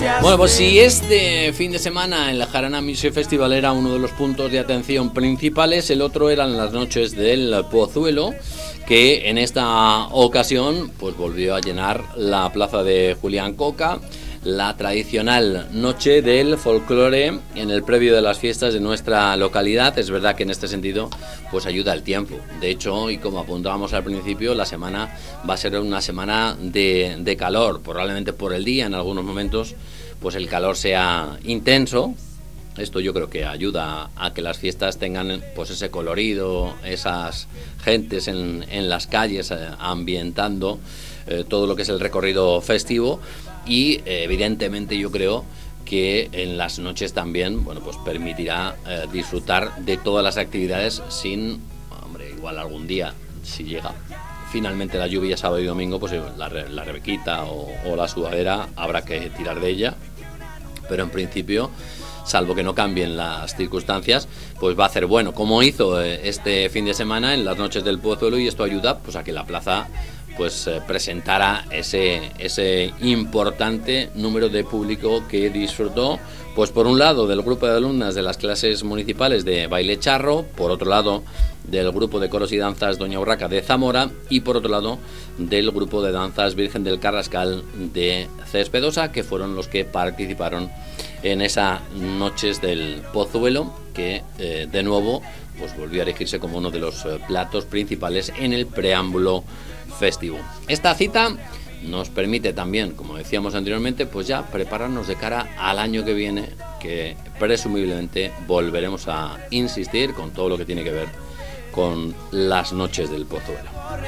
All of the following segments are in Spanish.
Bueno, pues si este fin de semana el Jarana Music Festival era uno de los puntos de atención principales, el otro eran las noches del Pozuelo, que en esta ocasión pues volvió a llenar la plaza de Julián Coca, la tradicional noche del folclore en el previo de las fiestas de nuestra localidad. Es verdad que en este sentido pues ayuda el tiempo. De hecho, y como apuntábamos al principio, la semana va a ser una semana de calor, probablemente por el día en algunos momentos pues el calor sea intenso. Esto yo creo que ayuda a que las fiestas tengan pues ese colorido, esas gentes en las calles ambientando todo lo que es el recorrido festivo. Y evidentemente yo creo que en las noches también, bueno, pues permitirá disfrutar de todas las actividades sin, hombre, igual algún día, si llega finalmente la lluvia sábado y domingo, pues la rebequita o la sudadera habrá que tirar de ella, pero en principio, salvo que no cambien las circunstancias, pues va a hacer bueno, como hizo este fin de semana en las noches del Pozuelo, y esto ayuda pues a que la plaza pues presentara ese importante número de público que disfrutó, pues por un lado del grupo de alumnas de las clases municipales de baile charro, por otro lado del grupo de coros y danzas Doña Urraca de Zamora, y por otro lado del grupo de danzas Virgen del Carrascal de Cespedosa, que fueron los que participaron en esas noches del Pozuelo, que de nuevo pues volvió a erigirse como uno de los platos principales en el preámbulo festivo. Esta cita nos permite también, como decíamos anteriormente, pues ya prepararnos de cara al año que viene, que presumiblemente volveremos a insistir con todo lo que tiene que ver con las noches del Pozuelo.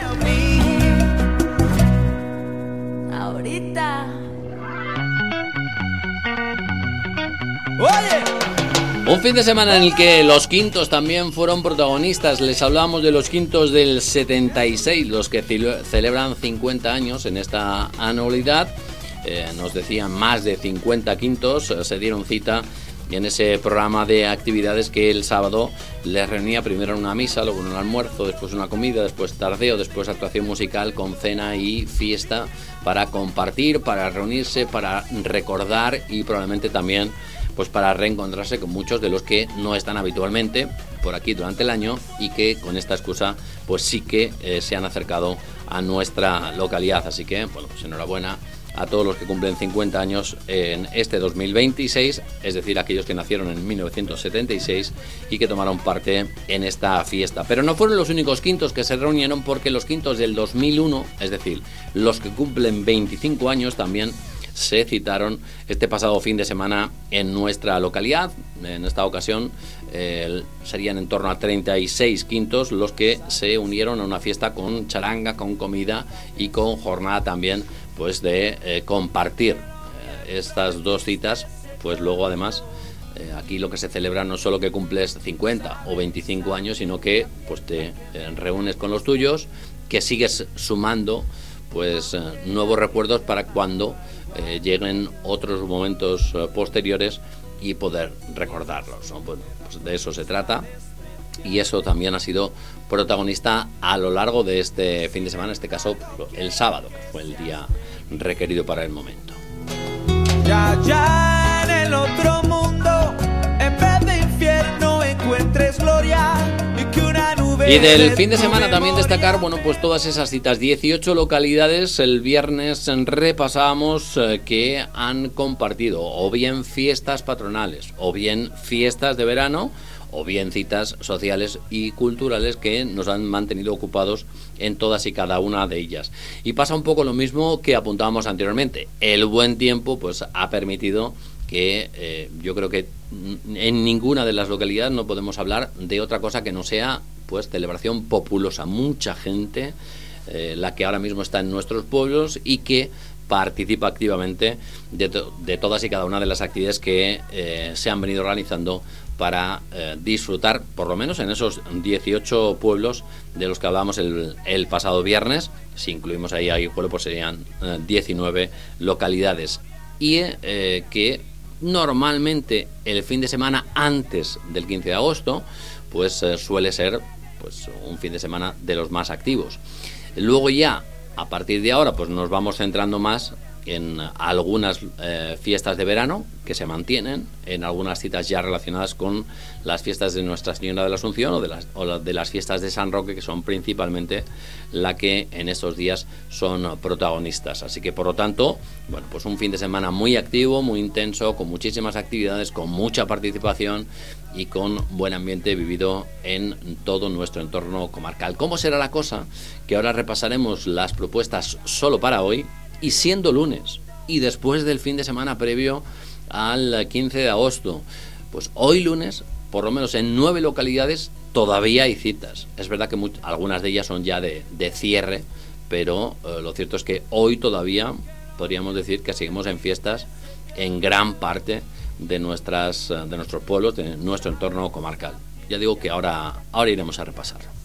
Ahorita. Un fin de semana en el que los quintos también fueron protagonistas. Les hablamos de los quintos del 76, los que celebran 50 años en esta anualidad. Nos decían más de 50 quintos, se dieron cita en ese programa de actividades que el sábado les reunía primero en una misa, luego en un almuerzo, después una comida, después tardeo, después actuación musical con cena y fiesta para compartir, para reunirse, para recordar y probablemente también pues para reencontrarse con muchos de los que no están habitualmente por aquí durante el año y que con esta excusa pues sí que se han acercado a nuestra localidad. Así que, bueno, pues enhorabuena a todos los que cumplen 50 años en este 2026, es decir, aquellos que nacieron en 1976 y que tomaron parte en esta fiesta. Pero no fueron los únicos quintos que se reunieron, porque los quintos del 2001, es decir, los que cumplen 25 años, también se citaron este pasado fin de semana en nuestra localidad. En esta ocasión serían en torno a 36 quintos los que se unieron a una fiesta con charanga, con comida y con jornada también pues de compartir estas dos citas. Pues luego además aquí lo que se celebra no solo que cumples 50 o 25 años, sino que pues te reúnes con los tuyos, que sigues sumando pues nuevos recuerdos para cuando lleguen otros momentos posteriores y poder recordarlos, ¿no? Bueno, pues de eso se trata, y eso también ha sido protagonista a lo largo de este fin de semana, en este caso el sábado, que fue el día requerido para el momento. Ya en el otro mundo, en vez de infierno encuentres gloria, y que una nube. Y del fin de semana también destacar, bueno, pues todas esas citas, 18 localidades. El viernes repasábamos que han compartido o bien fiestas patronales, o bien fiestas de verano, o bien citas sociales y culturales que nos han mantenido ocupados en todas y cada una de ellas. Y pasa un poco lo mismo que apuntábamos anteriormente. El buen tiempo pues ha permitido que yo creo que en ninguna de las localidades no podemos hablar de otra cosa que no sea pues celebración populosa. Mucha gente la que ahora mismo está en nuestros pueblos y que participa activamente de todas y cada una de las actividades que se han venido organizando para disfrutar, por lo menos en esos 18 pueblos de los que hablábamos el pasado viernes. Si incluimos ahí a Guijuelo, pues serían 19 localidades. Y que normalmente el fin de semana antes del 15 de agosto, pues suele ser pues un fin de semana de los más activos. Luego ya, a partir de ahora, pues nos vamos centrando más en algunas fiestas de verano que se mantienen, en algunas citas ya relacionadas con las fiestas de Nuestra Señora de la Asunción o de las fiestas de San Roque, que son principalmente la que en estos días son protagonistas. Así que, por lo tanto, bueno, pues un fin de semana muy activo, muy intenso, con muchísimas actividades, con mucha participación y con buen ambiente vivido en todo nuestro entorno comarcal. ¿Cómo será la cosa? Que ahora repasaremos las propuestas solo para hoy, y siendo lunes y después del fin de semana previo al 15 de agosto, pues hoy lunes, por lo menos en 9 localidades todavía hay citas. Es verdad que algunas de ellas son ya de cierre, pero lo cierto es que hoy todavía podríamos decir que seguimos en fiestas en gran parte de nuestros pueblos, de nuestro entorno comarcal. Ya digo que ahora iremos a repasarlo.